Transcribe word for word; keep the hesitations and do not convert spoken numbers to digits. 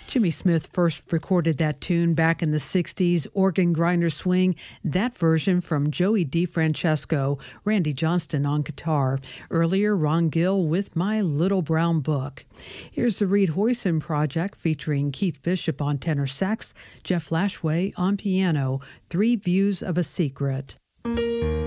Jimmy Smith first recorded that tune back in the sixties, Organ Grinder Swing, that version from Joey DeFrancesco, Randy Johnston on guitar. Earlier, Ron Gill with My Little Brown Book. Here's the Reed Hoyson Project featuring Keith Bishop on tenor sax, Jeff Lashway on piano, Three Views of a Secret.